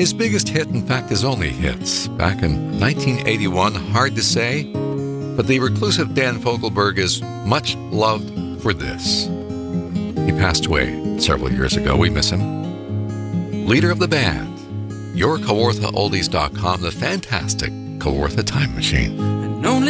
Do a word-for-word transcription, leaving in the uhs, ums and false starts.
His biggest hit, in fact, his only hits, back in nineteen eighty-one, hard to say, but the reclusive Dan Fogelberg is much loved for this. He passed away several years ago. We miss him. Leader of the band, your Kawartha Oldies dot com, the fantastic Kawartha Time Machine. And only